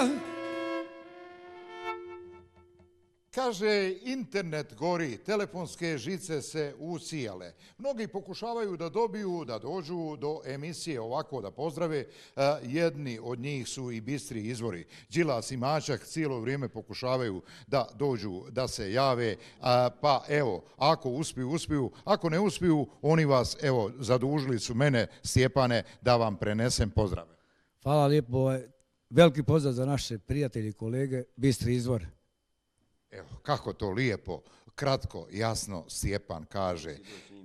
Kaže, internet gori, telefonske žice se usijale. Mnogi pokušavaju da dobiju, da dođu do emisije ovako da pozdrave. Jedni od njih su i bistri izvori. Đilas i Mačak cijelo vrijeme pokušavaju da dođu, da se jave. Pa evo, ako uspiju. Ako ne uspiju, oni vas, evo, zadužili su mene, Stjepane, da vam prenesem pozdrave. Hvala lijepo. Veliki pozdrav za naše prijatelje i kolege, bistri izvor. Evo, kako to lijepo, kratko, jasno, Stjepan kaže.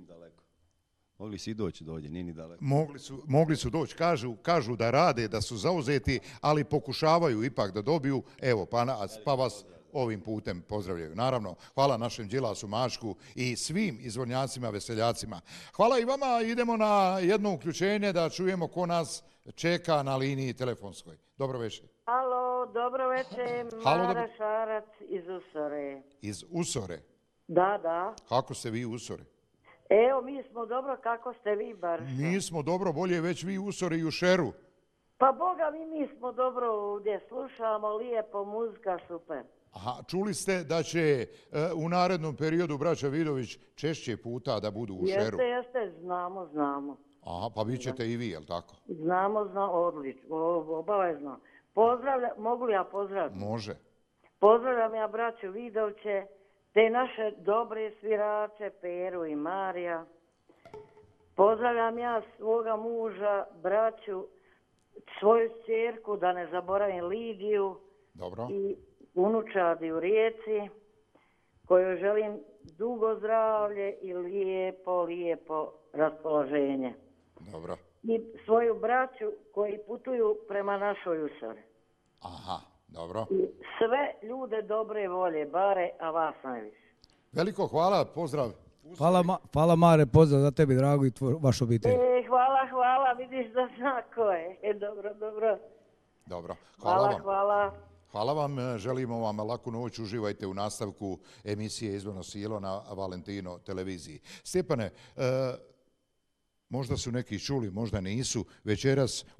Mogli si doći do ovdje, nije ni daleko. Mogli su doći, kažu da rade, da su zauzeti, ali pokušavaju ipak da dobiju, evo, pa vas ovim putem pozdravljaju. Naravno, hvala našem Đilasu, Mačku i svim izvornjacima, veseljacima. Hvala i vama, idemo na jedno uključenje da čujemo ko nas čeka na liniji telefonskoj. Dobro večer. Halo, dobro večer, Mara Šarac iz Usore. Iz Usore? Da. Kako ste vi Usore? Evo, mi smo dobro, kako ste vi, Barša? Mi smo dobro, bolje već vi Usore i u Šeru. Pa Boga mi smo dobro ovdje, slušamo lijepo, muzika super. Aha, čuli ste da će u narednom periodu braća Vidović češće puta da budu u Šeru? Jeste, znamo. Aha, pa vi ćete i vi, jel tako? Znamo, odlično, obavezno. Pozdravljam, mogu li ja pozdraviti? Može. Pozdravljam ja braću Vidoviće, te naše dobre svirače, Peru i Marija. Pozdravljam ja svoga muža, braću, svoju ćerku, da ne zaboravim Lidiju. Dobro. I unučadi u Rijeci, kojoj želim dugo zdravlje i lijepo raspoloženje. Dobro. I svoju braću koji putuju prema našoj Usori. Aha, dobro. I sve ljude dobre volje, bare, a vas najviše. Veliko hvala, pozdrav. Hvala Mare, pozdrav za tebi, drago, i vašu obitelj. Hvala, vidiš da zna ko je. Dobro. Hvala. Hvala vam, želimo vam laku noć, uživajte u nastavku emisije Izvorno sijelo na Valentino televiziji. Stjepane, možda su neki čuli, možda nisu, večeras